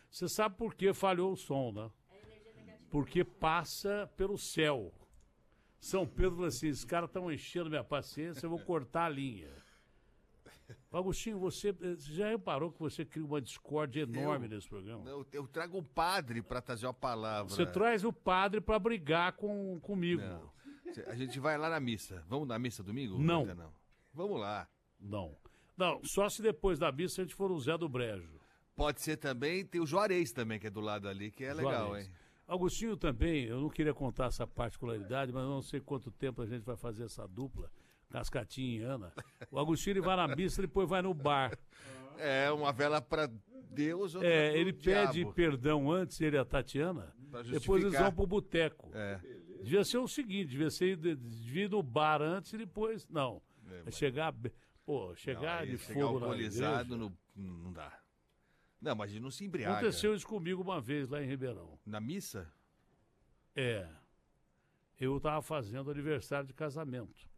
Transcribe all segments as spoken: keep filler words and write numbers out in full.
Você sabe por que falhou o som, né? Porque passa pelo céu. São Pedro falou assim, esses caras estão enchendo minha paciência, eu vou cortar a linha. Agostinho, você, você já reparou que você cria uma discórdia enorme eu, nesse programa? Eu, eu trago um padre para trazer a palavra. Você traz o padre para brigar com, comigo. Não. A gente vai lá na missa. Vamos na missa domingo? Não. não. Vamos lá. Não. Não, só se depois da missa a gente for o Zé do Brejo. Pode ser também, tem o Juarez também, que é do lado ali, que é legal, Juarez. hein? Agostinho também, eu não queria contar essa particularidade, mas eu não sei quanto tempo a gente vai fazer essa dupla, Cascatinha e Ana. O Agostinho ele vai na missa, depois vai no bar. É, uma vela para Deus, outra É, pro ele diabo. pede perdão antes, ele e a Tatiana, Pra depois eles justificar. vão pro boteco. É. Devia ser o seguinte, devia ser devia ir no bar antes e depois. Não. É, É mas- chegar. Pô, chegar Não, de chegar fogo na alcoolizado igreja. no- não dá. Não, mas ele não se embriaga. Aconteceu isso comigo uma vez lá em Ribeirão. Na missa? É. Eu estava fazendo aniversário de casamento.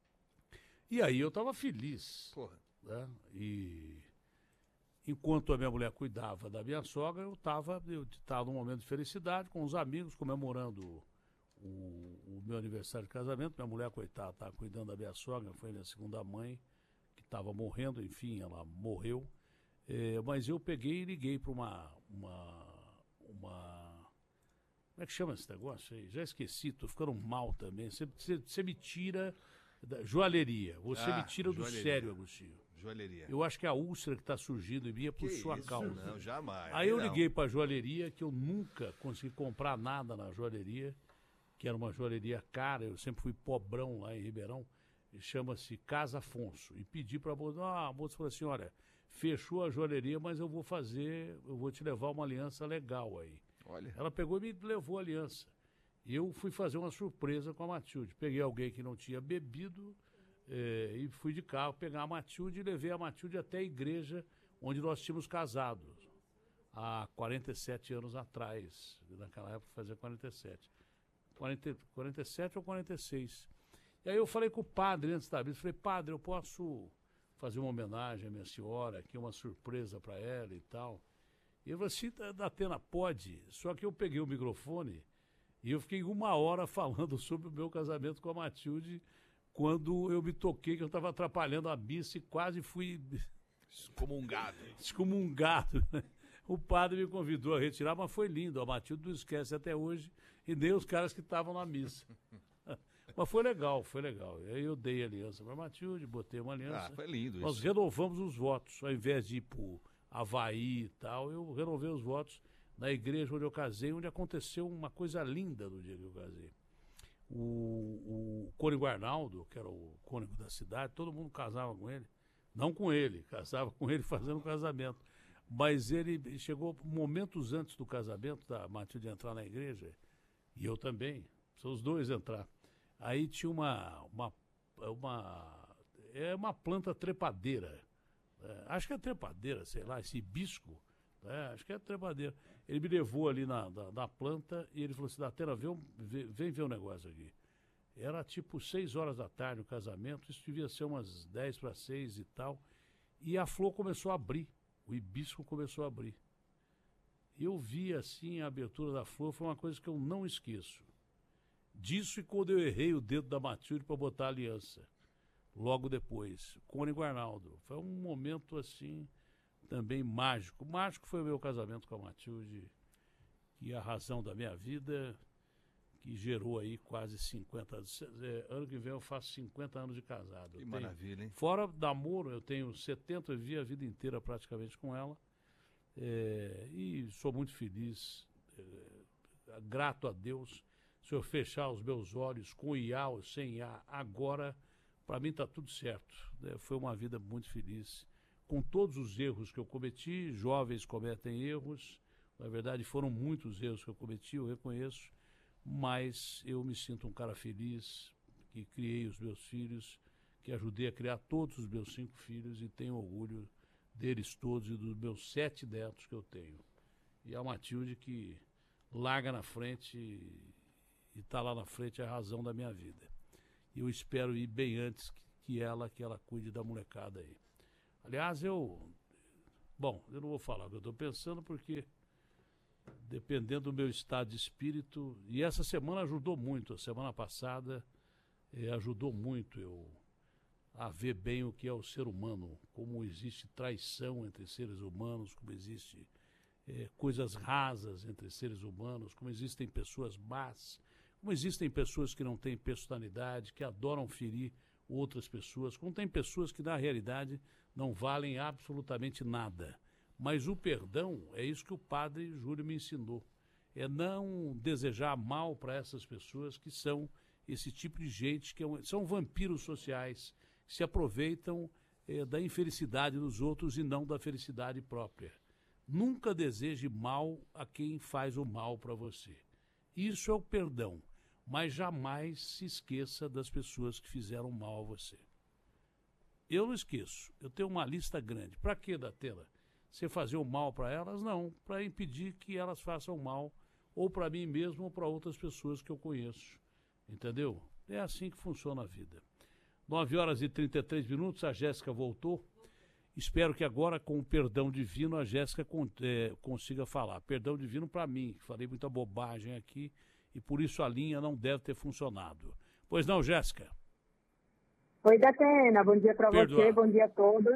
E aí eu estava feliz. Porra. Né? E enquanto a minha mulher cuidava da minha sogra, eu estava eu tava num momento de felicidade com os amigos, comemorando o, o meu aniversário de casamento. Minha mulher, coitada, estava cuidando da minha sogra, foi minha segunda mãe, que estava morrendo, enfim, ela morreu. É, mas eu peguei e liguei para uma, uma, uma... Como é que chama esse negócio aí? Já esqueci, tô ficando mal também. Você, você, você me tira da joalheria. Você Ah, me tira do joalheria. sério, Agostinho. Joalheria. Eu acho que é a úlcera que está surgindo em mim é por Que sua isso? causa. Não, jamais. Aí eu Não. liguei para a joalheria, que eu nunca consegui comprar nada na joalheria, que era uma joalheria cara, eu sempre fui pobrão lá em Ribeirão, e chama-se Casa Afonso. E pedi para a moça, ah, a moça falou assim, olha, fechou a joalheria, mas eu vou fazer, eu vou te levar uma aliança legal aí. Olha. Ela pegou e me levou a aliança. E eu fui fazer uma surpresa com a Matilde. Peguei alguém que não tinha bebido eh, e fui de carro pegar a Matilde e levei a Matilde até a igreja onde nós tínhamos casado. Há quarenta e sete anos atrás. Naquela época fazia quarenta e sete. quarenta, quarenta e sete ou quarenta e seis. E aí eu falei com o padre antes da missa. Falei, padre, eu posso fazer uma homenagem à minha senhora, aqui uma surpresa para ela e tal. E ele falou assim, Datena, pode. Só que eu peguei o microfone e eu fiquei uma hora falando sobre o meu casamento com a Matilde quando eu me toquei que eu estava atrapalhando a missa e quase fui Excomungado. excomungado. O padre me convidou a retirar, mas foi lindo. A Matilde não esquece até hoje e nem os caras que estavam na missa. Mas foi legal, foi legal. Aí eu dei a aliança para a Matilde, botei uma aliança. Ah, foi lindo Nós isso. renovamos os votos, ao invés de ir para Havaí e tal, eu renovei os votos na igreja onde eu casei, onde aconteceu uma coisa linda no dia que eu casei. O, o Cônego Arnaldo, que era o cônego da cidade, todo mundo casava com ele. Não com ele, casava com ele fazendo um casamento. Mas ele chegou momentos antes do casamento, da Matilde entrar na igreja, e eu também, são os dois entrar. Aí tinha uma, uma, uma, é uma planta trepadeira. É, acho que é trepadeira, sei lá, esse hibisco, é, acho que é trepadeira. Ele me levou ali na, na, na planta e ele falou assim, Datena, vem, vem, vem ver um negócio aqui. Era tipo seis horas da tarde o casamento, isso devia ser umas dez para seis e tal. E a flor começou a abrir, o hibisco começou a abrir. E eu vi assim a abertura da flor, foi uma coisa que eu não esqueço. Disso e quando eu errei o dedo da Matilde para botar a aliança. Logo depois, Cônego Arnaldo. Foi um momento, assim, também mágico. Mágico foi o meu casamento com a Matilde, que é a razão da minha vida, que gerou aí quase cinquenta anos. É, ano que vem eu faço cinquenta anos de casado. Que Eu maravilha, tenho, hein? fora namoro, eu tenho setenta, eu vivi a vida inteira praticamente com ela. É, e sou muito feliz, é, grato a Deus. Se eu fechar os meus olhos com I A ou sem I A, agora... Para mim está tudo certo. Né? Foi uma vida muito feliz. Com todos os erros que eu cometi, jovens cometem erros. Na verdade, foram muitos erros que eu cometi, eu reconheço. Mas eu me sinto um cara feliz, que criei os meus filhos, que ajudei a criar todos os meus cinco filhos e tenho orgulho deles todos e dos meus sete netos que eu tenho. E a Matilde que larga na frente e está lá na frente é a razão da minha vida. Eu espero ir bem antes que ela, que ela cuide da molecada aí. Aliás, eu... Bom, eu não vou falar o que eu estou pensando porque dependendo do meu estado de espírito. E essa semana ajudou muito, a semana passada eh, ajudou muito eu a ver bem o que é o ser humano, como existe traição entre seres humanos, como existe eh, coisas rasas entre seres humanos, como existem pessoas más, como existem pessoas que não têm personalidade, que adoram ferir outras pessoas, como tem pessoas que na realidade não valem absolutamente nada. Mas o perdão é isso que o padre Júlio me ensinou. É não desejar mal para essas pessoas que são esse tipo de gente, que é um, são vampiros sociais, que se aproveitam eh, da infelicidade dos outros e não da felicidade própria. Nunca deseje mal a quem faz o mal para você. Isso é o perdão, mas jamais se esqueça das pessoas que fizeram mal a você. Eu não esqueço, eu tenho uma lista grande. Para que, Datena? Você fazer o mal para elas? Não, para impedir que elas façam mal, ou para mim mesmo, ou para outras pessoas que eu conheço. Entendeu? É assim que funciona a vida. nove horas e trinta e três minutos, a Jéssica voltou. Espero que agora, com o perdão divino, a Jéssica con é, consiga falar. Perdão divino para mim, que falei muita bobagem aqui, e por isso a linha não deve ter funcionado. Pois não, Jéssica? Oi, Datena, bom dia para você, bom dia a todos.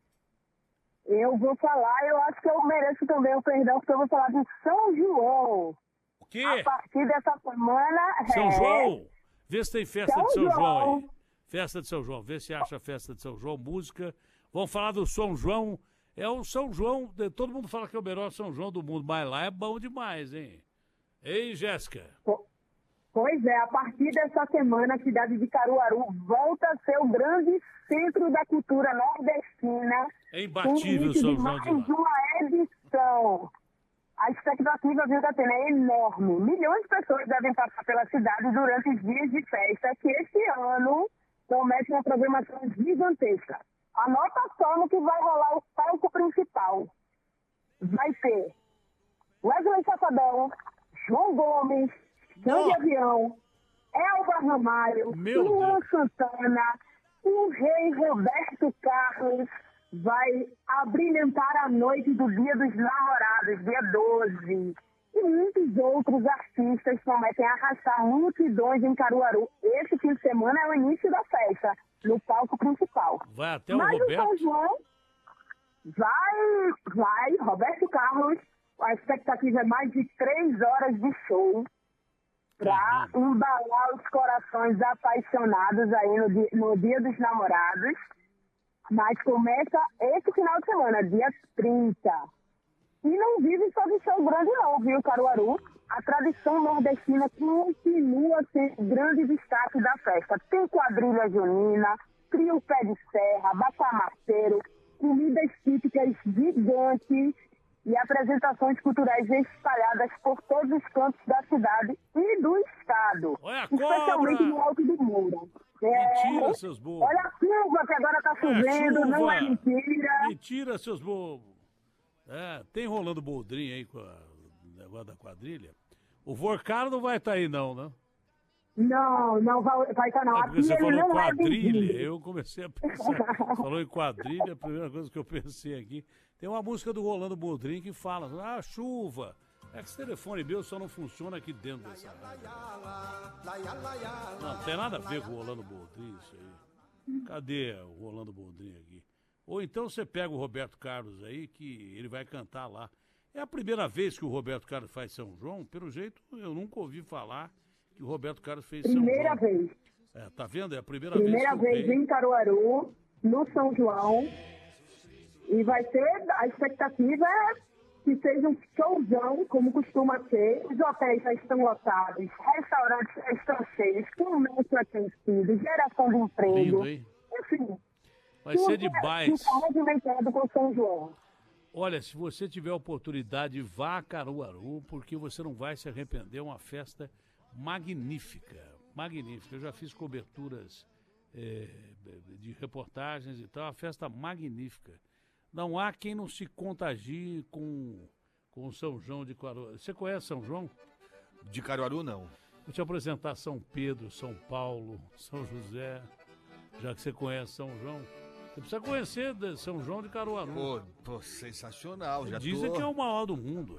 Eu vou falar, eu acho que eu mereço também o perdão, porque eu vou falar de São João. O quê? A partir dessa semana... São é... João? Vê se tem festa São de São João. João aí. Festa de São João, vê se acha a festa de São João, música. Vamos falar do São João. É o São João, todo mundo fala que é o melhor São João do mundo, mas lá é bom demais, hein? Hein, Jéssica? Pois é, a partir dessa semana, a cidade de Caruaru volta a ser o grande centro da cultura nordestina. É imbatível o São João de lá. Mais uma edição. A expectativa, viu, Datena, é enorme. Milhões de pessoas devem passar pela cidade durante os dias de festa, que este ano promete uma programação gigantesca. Anota só no que vai rolar o palco principal. Vai ter Wesley Safadão, João Gomes, Grande Avião, Elba Ramalho, Luan Santana, o rei Roberto Carlos vai abrilhantar a noite do Dia dos Namorados, dia doze. E muitos outros artistas prometem arrastar multidões em Caruaru. Esse fim de semana é o início da festa, no palco principal. Vai até o Mas Roberto? o São João vai, vai, Roberto Carlos, a expectativa é mais de três horas de show para embalar os corações apaixonados aí no dia, no dia dos Namorados. Mas começa esse final de semana, dia trinta. E não vive só de show grande não, viu, Caruaru? A tradição nordestina continua sendo grande destaque da festa. Tem quadrilha junina, trio pé de serra, bacamaceiro, comidas típicas gigantes e apresentações culturais espalhadas por todos os cantos da cidade e do estado. Olha a especialmente cobra! no Alto do Muro. Mentira, É, seus bobos. olha a chuva que agora tá chovendo, não é mentira. Mentira, seus bobos. É, tem Rolando Boldrin aí com a, o negócio da quadrilha. O Vorcaro não vai estar tá aí não, né? Não, não vai estar vai tá, não. É porque Aqui você ele falou não quadrilha, é eu comecei a pensar. Falou em quadrilha, a primeira coisa que eu pensei aqui. Tem uma música do Rolando Boldrin que fala, ah, chuva. É que esse telefone meu só não funciona aqui dentro dessa rádio. Não, não tem nada a ver com o Rolando Boldrin, isso aí. Cadê o Rolando Boldrin aqui? Ou então você pega o Roberto Carlos aí, que ele vai cantar lá. É a primeira vez que o Roberto Carlos faz São João? Pelo jeito, eu nunca ouvi falar que o Roberto Carlos fez São João. Primeira vez. É, tá vendo? É a primeira, primeira vez que vez em Caruaru, no São João. E vai ser, a expectativa é que seja um showzão, como costuma ser. Os hotéis já estão lotados, restaurantes já estão cheios, comércio aquecido, geração de emprego. Lindo, hein? Enfim. Vai ser demais. Fica movimentado com São João. Olha, se você tiver oportunidade, vá a Caruaru, porque você não vai se arrepender. É uma festa magnífica, magnífica. Eu já fiz coberturas é, de reportagens e tal, uma festa magnífica. Não há quem não se contagie com, com o São João de Caruaru. Você conhece São João? De Caruaru, não. Vou te apresentar São Pedro, São Paulo, São José, já que você conhece São João. Você precisa conhecer São João de Caruaru. Pô, pô sensacional. Já Dizem tô... que é o maior do mundo.